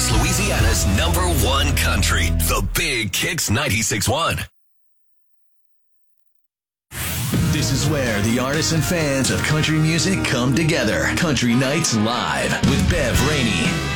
West Louisiana's #1 country, The Big Kicks 96.1. This is where the artists and fans of country music come together. Country Nights Live with Bev Rainey.